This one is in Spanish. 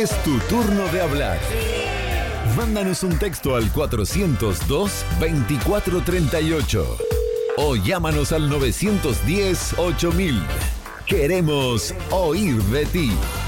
Es tu turno de hablar. Mándanos un texto al 402-2438 o llámanos al 910-8000. Queremos oír de ti.